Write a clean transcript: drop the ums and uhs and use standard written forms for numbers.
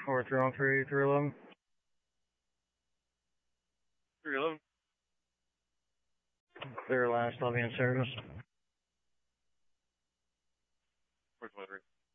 4313, 311. 311. Clear last lobby in service. 423.